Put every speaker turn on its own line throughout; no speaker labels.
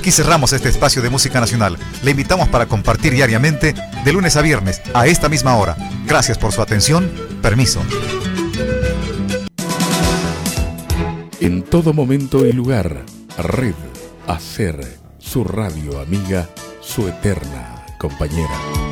Aquí cerramos este espacio de música nacional. Le invitamos para compartir diariamente de lunes a viernes a esta misma hora. Gracias por su atención. Permiso.
En todo momento y lugar, Red Hacer, su radio amiga, su eterna compañera.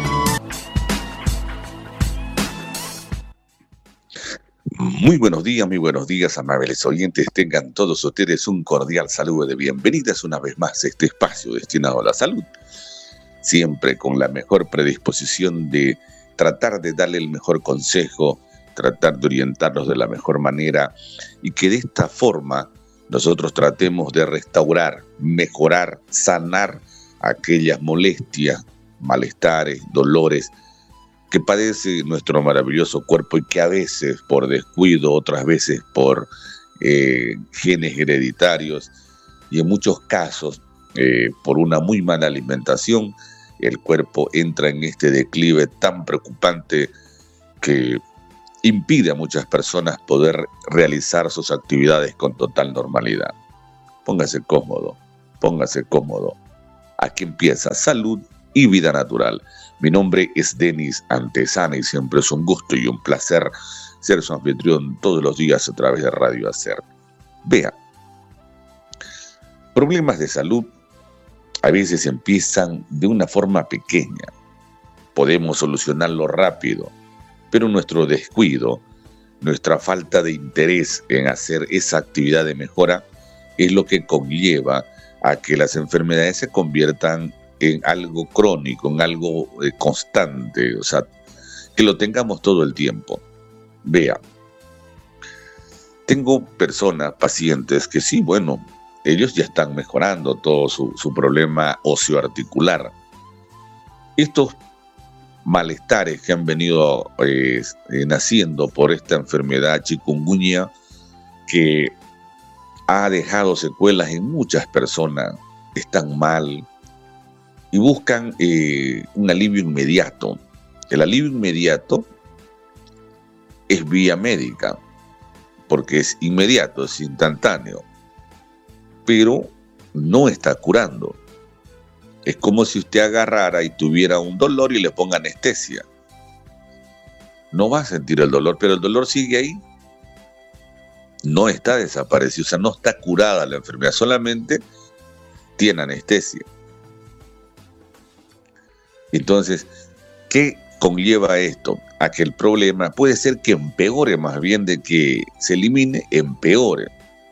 Muy buenos días, amables oyentes. Tengan todos ustedes un cordial saludo de bienvenidas una vez más a este espacio destinado a la salud. Siempre con la mejor predisposición de tratar de darle el mejor consejo, tratar de orientarlos de la mejor manera y que de esta forma nosotros tratemos de restaurar, mejorar, sanar aquellas molestias, malestares, dolores que padece nuestro maravilloso cuerpo y que a veces por descuido, otras veces por genes hereditarios y en muchos casos por una muy mala alimentación, el cuerpo entra en este declive tan preocupante que impide a muchas personas poder realizar sus actividades con total normalidad. Póngase cómodo. Aquí empieza Salud y Vida Natural. Mi nombre es Denis Antesana y siempre es un gusto y un placer ser su anfitrión todos los días a través de Radio Hacer. Vea, problemas de salud a veces empiezan de una forma pequeña. Podemos solucionarlo rápido, pero nuestro descuido, nuestra falta de interés en hacer esa actividad de mejora es lo que conlleva a que las enfermedades se conviertan en algo crónico, en algo constante, o sea, que lo tengamos todo el tiempo. Vea, tengo personas, pacientes, que sí, bueno, ellos ya están mejorando todo su problema osteoarticular. Estos malestares que han venido naciendo por esta enfermedad chikungunya, que ha dejado secuelas en muchas personas, están mal, y buscan un alivio inmediato. El alivio inmediato es vía médica, porque es inmediato, es instantáneo, pero no está curando. Es como si usted agarrara y tuviera un dolor y le ponga anestesia. No va a sentir el dolor, pero el dolor sigue ahí. No está desaparecido, o sea, no está curada la enfermedad, solamente tiene anestesia. Entonces, ¿qué conlleva esto? A que el problema puede ser que empeore, más bien de que se elimine, empeore.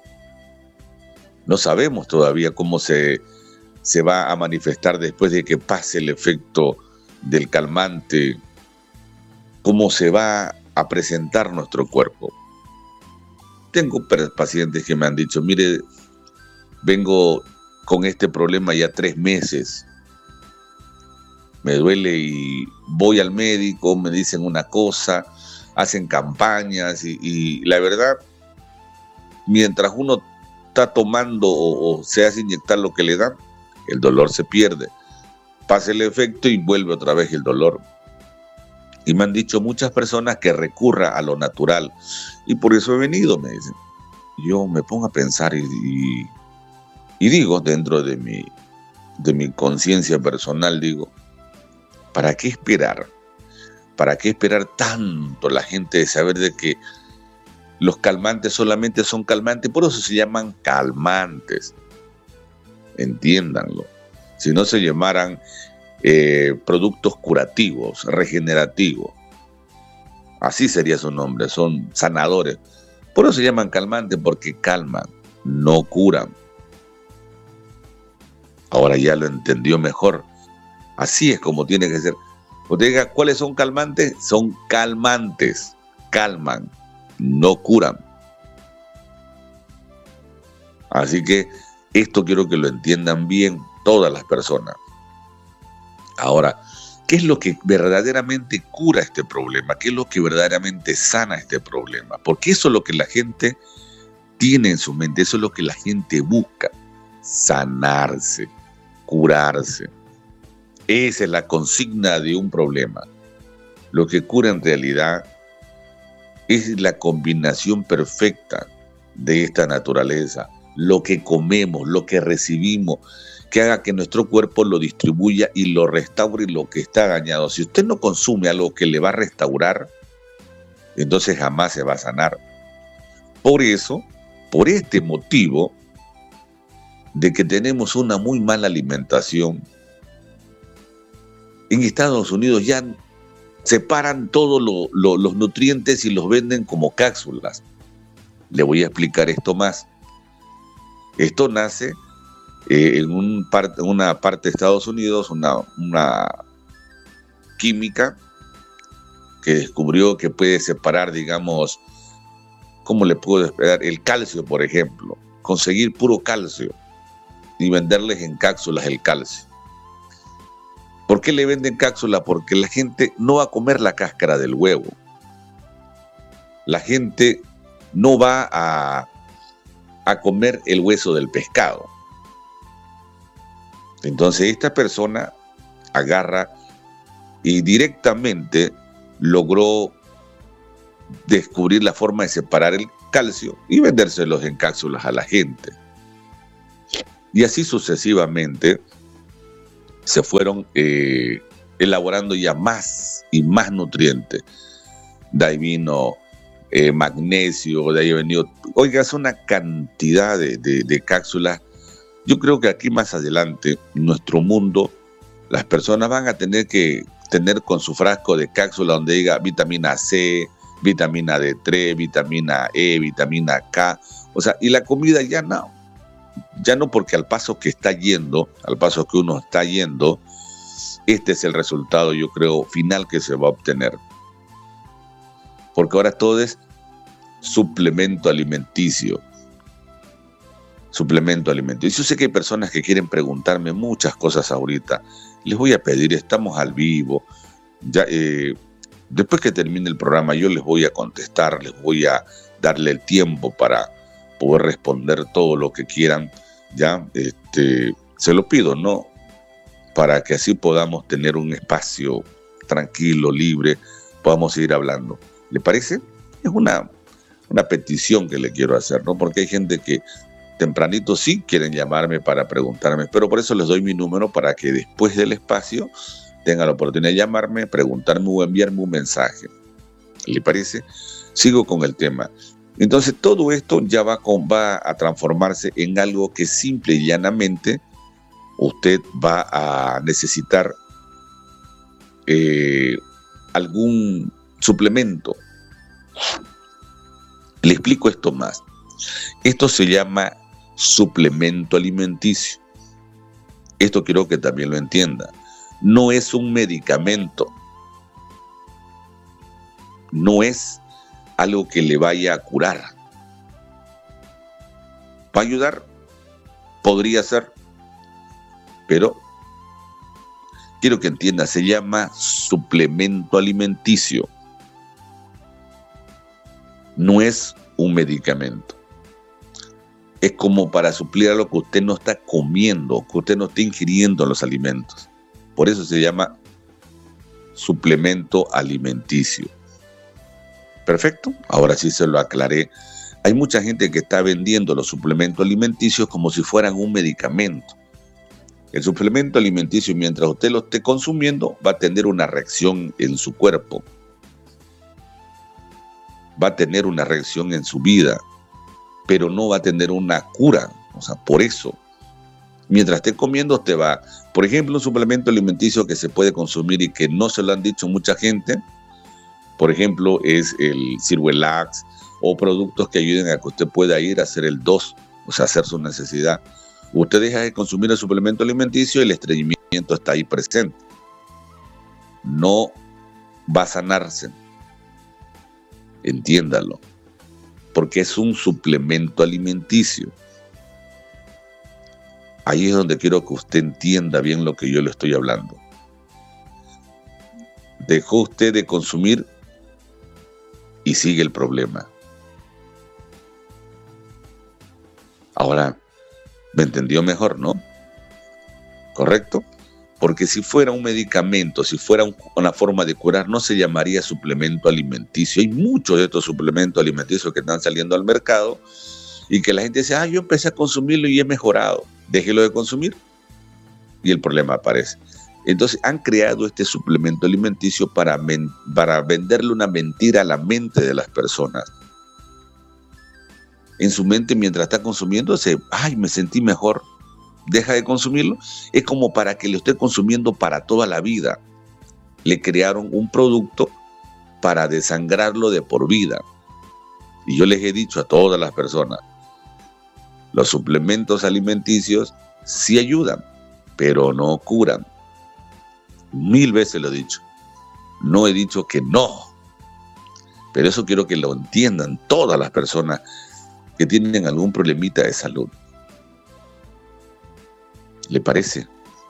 No sabemos todavía cómo se va a manifestar después de que pase el efecto del calmante, cómo se va a presentar nuestro cuerpo. Tengo pacientes que me han dicho, mire, vengo con este problema ya 3 meses, me duele y voy al médico, me dicen una cosa, hacen campañas y la verdad, mientras uno está tomando o se hace inyectar lo que le dan, el dolor se pierde, pasa el efecto y vuelve otra vez el dolor. Y me han dicho muchas personas que recurra a lo natural y por eso he venido, me dicen. Yo me pongo a pensar y digo, dentro de mi conciencia personal, digo, ¿para qué esperar? ¿Para qué esperar tanto la gente de saber de que los calmantes solamente son calmantes? Por eso se llaman calmantes. Entiéndanlo. Si no se llamaran productos curativos, regenerativos, así sería su nombre, son sanadores. Por eso se llaman calmantes, porque calman, no curan. Ahora ya lo entendió mejor. Así es como tiene que ser. Usted diga, ¿cuáles son calmantes? Son calmantes, calman, no curan. Así que esto quiero que lo entiendan bien todas las personas. Ahora, ¿qué es lo que verdaderamente cura este problema? ¿Qué es lo que verdaderamente sana este problema? Porque eso es lo que la gente tiene en su mente, eso es lo que la gente busca, sanarse, curarse. Esa es la consigna de un problema. Lo que cura en realidad es la combinación perfecta de esta naturaleza, lo que comemos, lo que recibimos, que haga que nuestro cuerpo lo distribuya y lo restaure lo que está dañado. Si usted no consume algo que le va a restaurar, entonces jamás se va a sanar. Por eso, por este motivo de que tenemos una muy mala alimentación, en Estados Unidos ya separan todos los nutrientes y los venden como cápsulas. Le voy a explicar esto más. Esto nace en una parte de Estados Unidos, una química que descubrió que puede separar, digamos, ¿cómo le puedo explicar? El calcio, por ejemplo. Conseguir puro calcio y venderles en cápsulas el calcio. ¿Por qué le venden cápsulas? Porque la gente no va a comer la cáscara del huevo. La gente no va a comer el hueso del pescado. Entonces esta persona agarra y directamente logró descubrir la forma de separar el calcio y vendérselos en cápsulas a la gente. Y así sucesivamente se fueron elaborando ya más y más nutrientes. De ahí vino magnesio, de ahí ha venido, oiga, es una cantidad de cápsulas. Yo creo que aquí más adelante, en nuestro mundo, las personas van a tener que tener con su frasco de cápsula donde diga vitamina C, vitamina D3, vitamina E, vitamina K, o sea, y la comida ya no, porque al paso que uno está yendo, este es el resultado, yo creo, final que se va a obtener. Porque ahora todo es suplemento alimenticio. Yo sé que hay personas que quieren preguntarme muchas cosas ahorita. Les voy a pedir, estamos al vivo. Ya, después que termine el programa yo les voy a contestar, les voy a darle el tiempo para poder responder todo lo que quieran. Ya, se lo pido, ¿no? Para que así podamos tener un espacio tranquilo, libre, podamos seguir hablando. ¿Le parece? Es una petición que le quiero hacer, ¿no? Porque hay gente que tempranito sí quieren llamarme para preguntarme, pero por eso les doy mi número para que después del espacio tengan la oportunidad de llamarme, preguntarme o enviarme un mensaje. ¿Le parece? Sigo con el tema. Entonces todo esto ya va a transformarse en algo que simple y llanamente usted va a necesitar algún suplemento. Le explico esto más. Esto se llama suplemento alimenticio. Esto quiero que también lo entienda. No es un medicamento. No es algo que le vaya a curar. ¿Va a ayudar? Podría ser. Pero quiero que entienda, se llama suplemento alimenticio. No es un medicamento. Es como para suplir a lo que usted no está comiendo, que usted no está ingiriendo en los alimentos. Por eso se llama suplemento alimenticio. Perfecto, ahora sí se lo aclaré. Hay mucha gente que está vendiendo los suplementos alimenticios como si fueran un medicamento. El suplemento alimenticio, mientras usted lo esté consumiendo, va a tener una reacción en su cuerpo. Va a tener una reacción en su vida, pero no va a tener una cura. O sea, por eso, mientras esté comiendo, usted va. Por ejemplo, un suplemento alimenticio que se puede consumir y que no se lo han dicho mucha gente, por ejemplo, es el Cirwelax o productos que ayuden a que usted pueda ir a hacer el 2, o sea, hacer su necesidad. Usted deja de consumir el suplemento alimenticio y el estreñimiento está ahí presente. No va a sanarse. Entiéndalo. Porque es un suplemento alimenticio. Ahí es donde quiero que usted entienda bien lo que yo le estoy hablando. Dejó usted de consumir y sigue el problema. Ahora, ¿me entendió mejor, no? ¿Correcto? Porque si fuera un medicamento, si fuera una forma de curar, no se llamaría suplemento alimenticio. Hay muchos de estos suplementos alimenticios que están saliendo al mercado y que la gente dice, yo empecé a consumirlo y he mejorado. Déjelo de consumir y el problema aparece. Entonces han creado este suplemento alimenticio para venderle una mentira a la mente de las personas. En su mente, mientras está consumiendo, me sentí mejor, deja de consumirlo. Es como para que lo esté consumiendo para toda la vida. Le crearon un producto para desangrarlo de por vida. Y yo les he dicho a todas las personas, los suplementos alimenticios sí ayudan, pero no curan. 1000 veces lo he dicho. No he dicho que no. Pero eso quiero que lo entiendan todas las personas que tienen algún problemita de salud. ¿Le parece?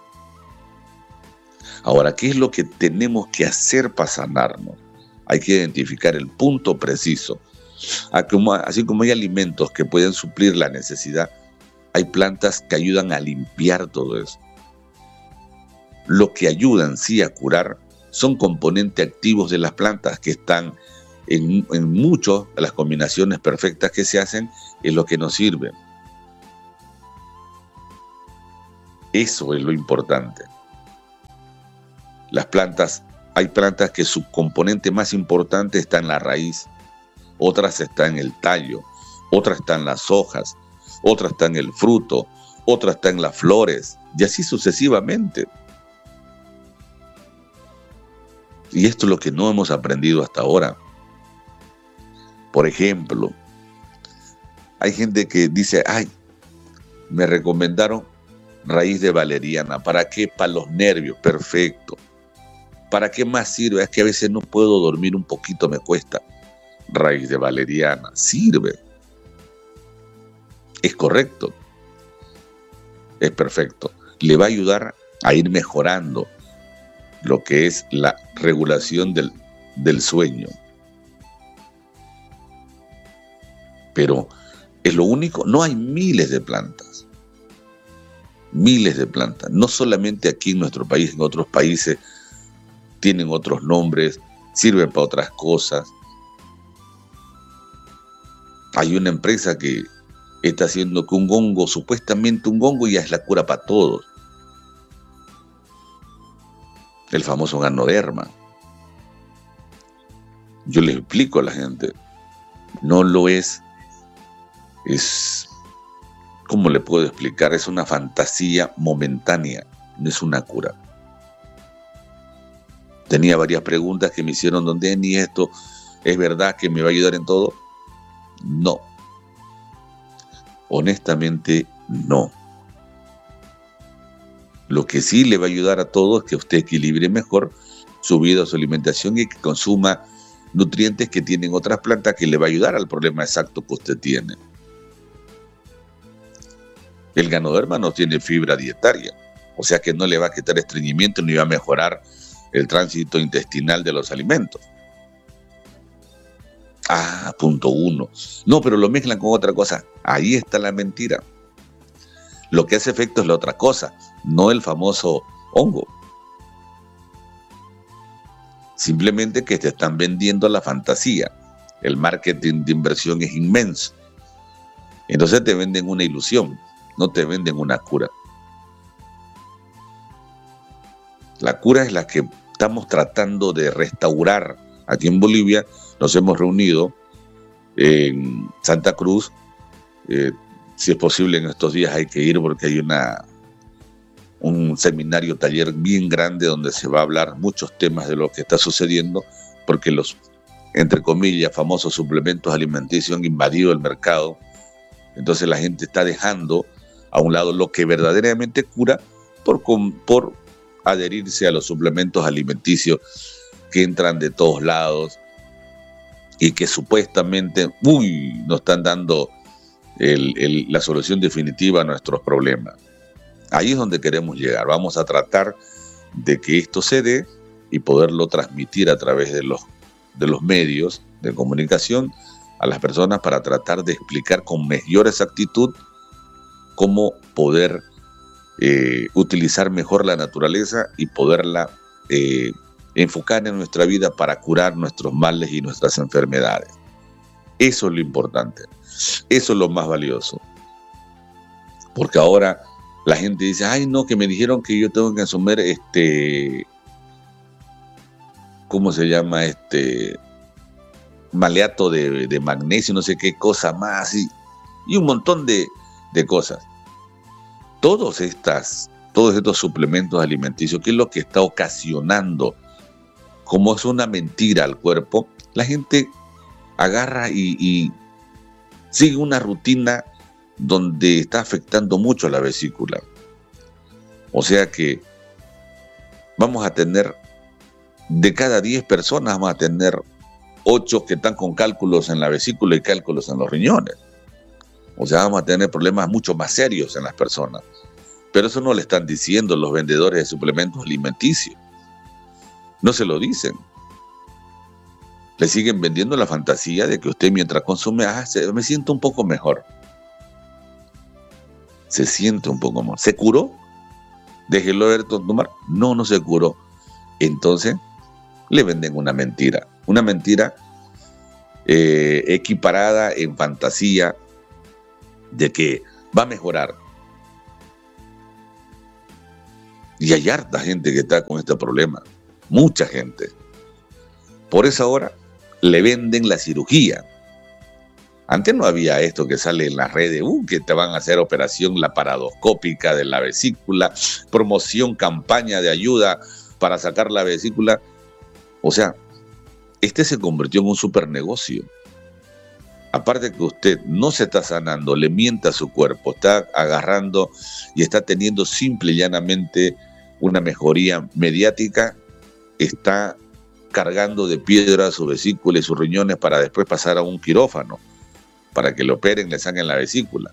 Ahora, ¿qué es lo que tenemos que hacer para sanarnos? Hay que identificar el punto preciso. Así como hay alimentos que pueden suplir la necesidad, hay plantas que ayudan a limpiar todo eso. Lo que ayudan sí a curar son componentes activos de las plantas que están en muchas de las combinaciones perfectas que se hacen, es lo que nos sirve. Eso es lo importante. Hay plantas que su componente más importante está en la raíz, otras están en el tallo, otras están en las hojas, otras están en el fruto, otras están en las flores, y así sucesivamente. Y esto es lo que no hemos aprendido hasta ahora. Por ejemplo, hay gente que dice, me recomendaron raíz de valeriana. ¿Para qué? Para los nervios. Perfecto. ¿Para qué más sirve? Es que a veces no puedo dormir, un poquito me cuesta. Raíz de valeriana. Sirve. Es correcto. Es perfecto. Le va a ayudar a ir mejorando lo que es la regulación del sueño. Pero es lo único. No hay miles de plantas. Miles de plantas. No solamente aquí en nuestro país, en otros países tienen otros nombres, sirven para otras cosas. Hay una empresa que está haciendo que un hongo, supuestamente un hongo, ya es la cura para todos. El famoso ganoderma. Yo les explico a la gente, no lo es. ¿Cómo le puedo explicar? Es una fantasía momentánea, no es una cura. Tenía varias preguntas que me hicieron, ¿dónde ni esto es verdad que me va a ayudar en todo? No. Honestamente, no. Lo que sí le va a ayudar a todo es que usted equilibre mejor su vida, su alimentación, y que consuma nutrientes que tienen otras plantas que le va a ayudar al problema exacto que usted tiene. El ganoderma no tiene fibra dietaria, o sea que no le va a quitar estreñimiento ni va a mejorar el tránsito intestinal de los alimentos. Punto 1. No, pero lo mezclan con otra cosa. Ahí está la mentira. Lo que hace efecto es la otra cosa, no el famoso hongo. Simplemente que te están vendiendo la fantasía. El marketing de inversión es inmenso. Entonces te venden una ilusión, no te venden una cura. La cura es la que estamos tratando de restaurar. Aquí en Bolivia nos hemos reunido en Santa Cruz. Si es posible en estos días hay que ir porque hay un seminario, taller bien grande donde se va a hablar muchos temas de lo que está sucediendo, porque los, entre comillas, famosos suplementos alimenticios han invadido el mercado. Entonces la gente está dejando a un lado lo que verdaderamente cura por adherirse a los suplementos alimenticios que entran de todos lados y que supuestamente nos están dando la solución definitiva a nuestros problemas. Ahí es donde queremos llegar. Vamos a tratar de que esto se dé y poderlo transmitir a través de los medios de comunicación a las personas para tratar de explicar con mayor exactitud cómo poder utilizar mejor la naturaleza y poderla enfocar en nuestra vida para curar nuestros males y nuestras enfermedades. Eso es lo importante. Eso es lo más valioso. Porque ahora la gente dice, ay no, que me dijeron que yo tengo que asumir ¿cómo se llama? Maleato de magnesio, no sé qué cosa más, y un montón de cosas. Todos estos suplementos alimenticios, ¿qué es lo que está ocasionando? Como es una mentira al cuerpo, la gente agarra y sigue una rutina donde está afectando mucho a la vesícula. O sea que vamos a tener, de cada 10 personas, vamos a tener 8 que están con cálculos en la vesícula y cálculos en los riñones. O sea, vamos a tener problemas mucho más serios en las personas. Pero eso no le están diciendo los vendedores de suplementos alimenticios. No se lo dicen. Le siguen vendiendo la fantasía de que usted mientras consume, me siento un poco mejor. Se siente un poco mejor. ¿Se curó? Déjelo ver tomar. No, no se curó. Entonces, le venden una mentira. Una mentira equiparada en fantasía de que va a mejorar. Y hay harta gente que está con este problema. Mucha gente. Por eso ahora le venden la cirugía. Antes no había esto que sale en las redes, que te van a hacer operación laparoscópica de la vesícula, promoción, campaña de ayuda para sacar la vesícula. O sea, se convirtió en un super negocio. Aparte que usted no se está sanando, le miente a su cuerpo, está agarrando y está teniendo simple y llanamente una mejoría mediática, está cargando de piedra su vesícula y sus riñones para después pasar a un quirófano, para que le operen, le saquen la vesícula.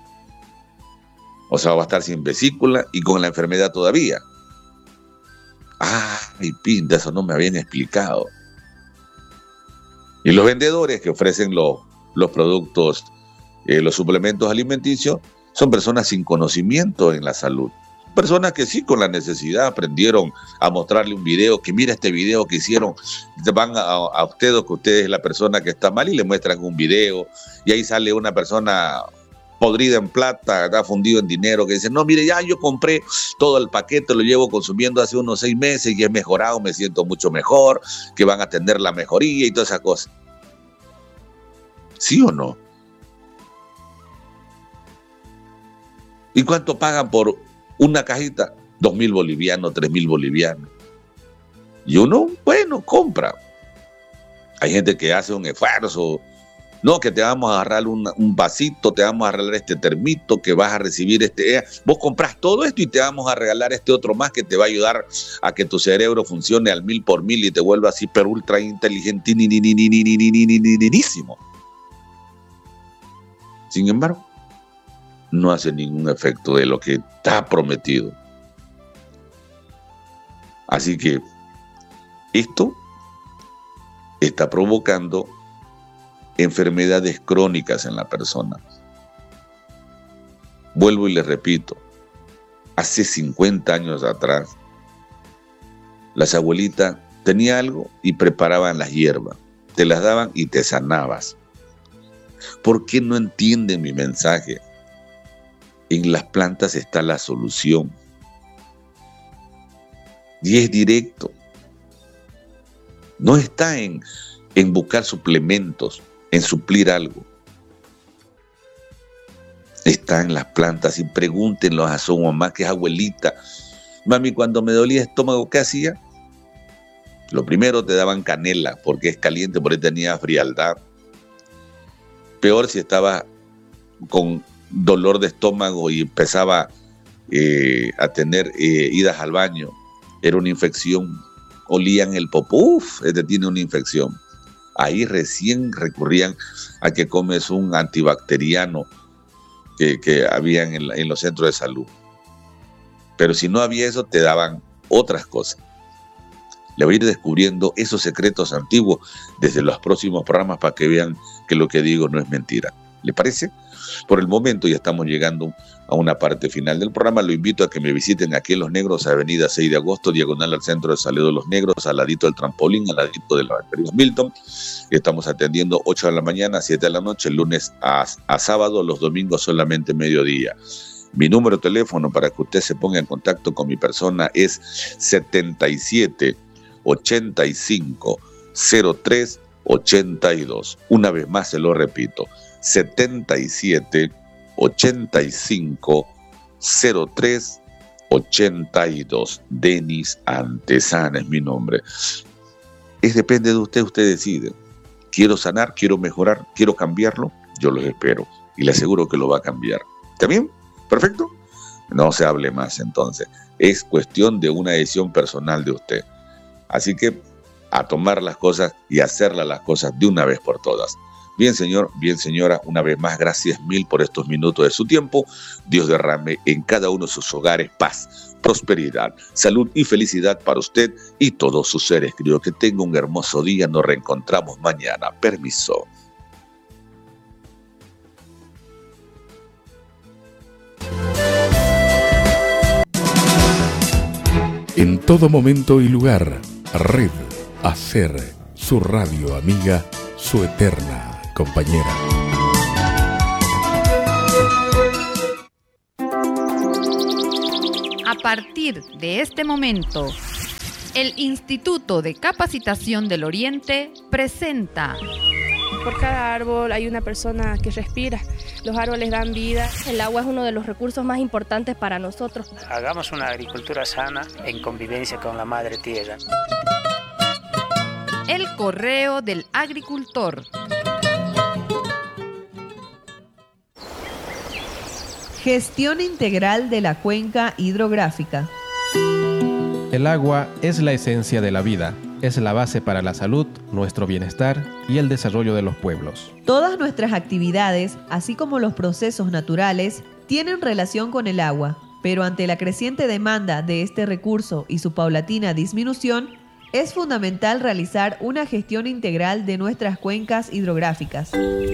O sea, va a estar sin vesícula y con la enfermedad todavía. Ay, pinta, eso no me habían explicado. Y los vendedores que ofrecen los productos, los suplementos alimenticios, son personas sin conocimiento en la salud. Personas que sí, con la necesidad, aprendieron a mostrarle un video, que mira este video que hicieron, van a usted, o que usted es la persona que está mal, y le muestran un video, y ahí sale una persona podrida en plata, está fundido en dinero, que dice, no, mire, ya yo compré todo el paquete, lo llevo consumiendo hace unos 6 meses y he mejorado, me siento mucho mejor, que van a tener la mejoría y todas esas cosas. ¿Sí o no? ¿Y cuánto pagan por una cajita? 2.000 bolivianos, 3.000 bolivianos. Y uno, bueno, compra. Hay gente que hace un esfuerzo. No, que te vamos a agarrar un vasito, te vamos a regalar este termito, que vas a recibir vos compras todo esto y te vamos a regalar este otro más que te va a ayudar a que tu cerebro funcione al 1000 por 1000 y te vuelva así, pero ultra inteligente, Sin embargo, no hace ningún efecto de lo que está prometido. Así que esto está provocando enfermedades crónicas en la persona. Vuelvo y les repito, hace 50 años atrás, las abuelitas tenían algo y preparaban las hierbas, te las daban y te sanabas. ¿Por qué no entienden mi mensaje? En las plantas está la solución. Y es directo. No está en buscar suplementos, en suplir algo. Está en las plantas. Y pregúntenlo a su mamá, que es abuelita. Mami, cuando me dolía el estómago, ¿qué hacía? Lo primero, te daban canela, porque es caliente, porque tenía frialdad. Peor si estaba con dolor de estómago y empezaba a tener idas al baño. Era una infección. Olían el popó. Tiene una infección. Ahí recién recurrían a que comes un antibacteriano que había en los centros de salud. Pero si no había eso, te daban otras cosas. Le voy a ir descubriendo esos secretos antiguos desde los próximos programas para que vean que lo que digo no es mentira. ¿Le parece? Por el momento ya estamos llegando a una parte final del programa. Lo invito a que me visiten aquí en Los Negros, avenida 6 de agosto, diagonal al centro de Salud de Los Negros, al ladito del trampolín, al ladito de la Batería Milton. Estamos atendiendo 8 de la mañana, 7 de la noche, lunes a sábado, los domingos solamente mediodía. Mi número de teléfono para que usted se ponga en contacto con mi persona es 77 85 03 82. Una vez más se lo repito, 77 85 03 82. Denis Antesana es mi nombre. Depende de usted, usted decide. Quiero sanar, quiero mejorar, quiero cambiarlo, yo los espero y le aseguro que lo va a cambiar. ¿Está bien? ¿Perfecto? No se hable más entonces. Es cuestión de una decisión personal de usted. Así que a tomar las cosas y hacerlas las cosas de una vez por todas. Bien, señor, bien, señora, una vez más, gracias mil por estos minutos de su tiempo. Dios derrame en cada uno de sus hogares paz, prosperidad, salud y felicidad para usted y todos sus seres queridos. Que tenga un hermoso día. Nos reencontramos mañana. Permiso.
En todo momento y lugar, Red Hacer, su radio amiga, su eterna compañera.
A partir de este momento, el Instituto de Capacitación del Oriente presenta...
Por cada árbol hay una persona que respira. Los árboles dan vida.
El agua es uno de los recursos más importantes para nosotros.
Hagamos una agricultura sana en convivencia con la madre tierra.
El correo del agricultor. Gestión integral de la cuenca hidrográfica.
El agua es la esencia de la vida. Es la base para la salud, nuestro bienestar y el desarrollo de los pueblos.
Todas nuestras actividades, así como los procesos naturales, tienen relación con el agua, pero ante la creciente demanda de este recurso y su paulatina disminución, es fundamental realizar una gestión integral de nuestras cuencas hidrográficas.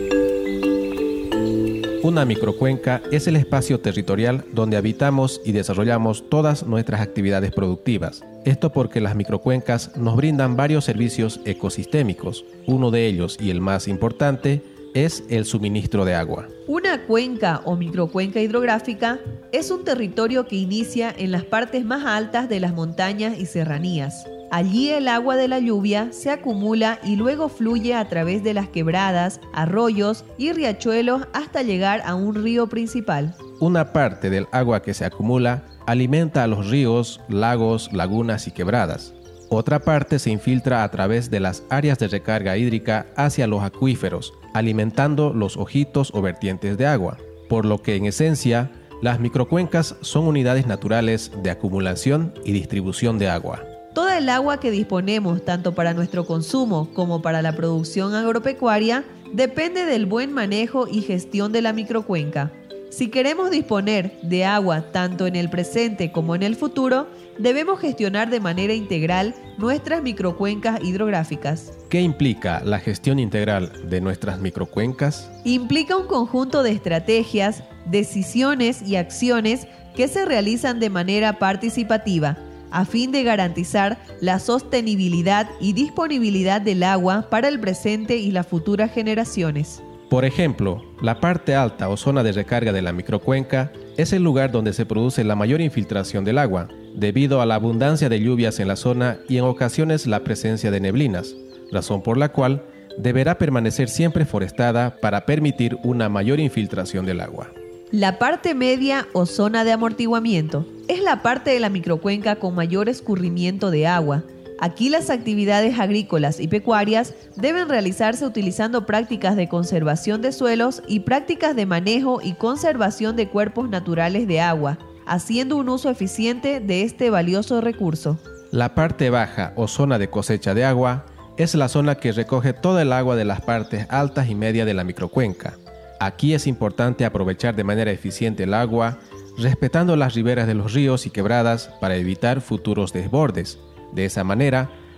Una microcuenca es el espacio territorial donde habitamos y desarrollamos todas nuestras actividades productivas. Esto porque las microcuencas nos brindan varios servicios ecosistémicos. Uno de ellos, y el más importante, es el suministro de agua.
Una cuenca o microcuenca hidrográfica es un territorio que inicia en las partes más altas de las montañas y serranías. Allí el agua de la lluvia se acumula y luego fluye a través de las quebradas, arroyos y riachuelos hasta llegar a un río principal.
Una parte del agua que se acumula alimenta a los ríos, lagos, lagunas y quebradas. Otra parte se infiltra a través de las áreas de recarga hídrica hacia los acuíferos, alimentando los ojitos o vertientes de agua. Por lo que en esencia, las microcuencas son unidades naturales de acumulación y distribución de agua.
Toda el agua que disponemos, tanto para nuestro consumo como para la producción agropecuaria, depende del buen manejo y gestión de la microcuenca. Si queremos disponer de agua tanto en el presente como en el futuro, debemos gestionar de manera integral nuestras microcuencas hidrográficas.
¿Qué implica la gestión integral de nuestras microcuencas?
Implica un conjunto de estrategias, decisiones y acciones que se realizan de manera participativa, a fin de garantizar la sostenibilidad y disponibilidad del agua para el presente y las futuras generaciones.
Por ejemplo, la parte alta o zona de recarga de la microcuenca es el lugar donde se produce la mayor infiltración del agua, debido a la abundancia de lluvias en la zona y en ocasiones la presencia de neblinas, razón por la cual deberá permanecer siempre forestada para permitir una mayor infiltración del agua.
La parte media o zona de amortiguamiento es la parte de la microcuenca con mayor escurrimiento de agua. Aquí las actividades agrícolas y pecuarias deben realizarse utilizando prácticas de conservación de suelos y prácticas de manejo y conservación de cuerpos naturales de agua, haciendo un uso eficiente de este valioso recurso.
La parte baja o zona de cosecha de agua es la zona que recoge toda el agua de las partes altas y medias de la microcuenca. Aquí es importante aprovechar de manera eficiente el agua, respetando las riberas de los ríos y quebradas para evitar futuros desbordes. De esa manera,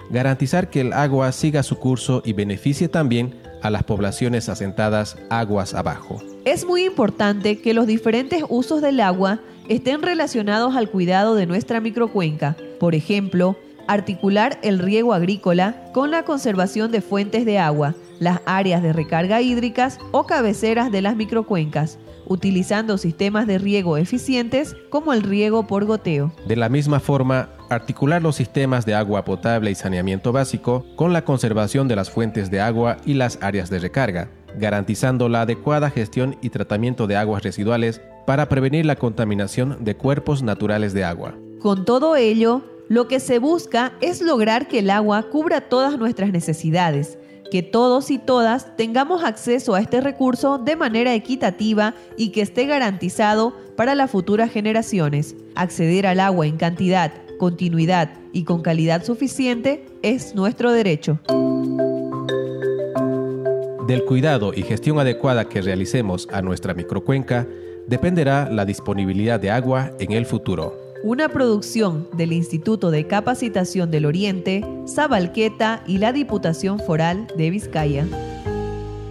garantizar que el agua siga su curso y beneficie también a las poblaciones asentadas aguas abajo.
Es muy importante que los diferentes usos del agua estén relacionados al cuidado de nuestra microcuenca. Por ejemplo, articular el riego agrícola con la conservación de fuentes de agua, las áreas de recarga hídricas o cabeceras de las microcuencas, utilizando sistemas de riego eficientes como el riego por goteo.
De la misma forma, articular los sistemas de agua potable y saneamiento básico con la conservación de las fuentes de agua y las áreas de recarga, garantizando la adecuada gestión y tratamiento de aguas residuales para prevenir la contaminación de cuerpos naturales de agua.
Con todo ello, lo que se busca es lograr que el agua cubra todas nuestras necesidades, que todos y todas tengamos acceso a este recurso de manera equitativa y que esté garantizado para las futuras generaciones. Acceder al agua en cantidad, continuidad y con calidad suficiente es nuestro derecho.
Del cuidado y gestión adecuada que realicemos a nuestra microcuenca dependerá la disponibilidad de agua en el futuro.
Una producción del Instituto de Capacitación del Oriente, Sabalqueta y la Diputación Foral de Vizcaya.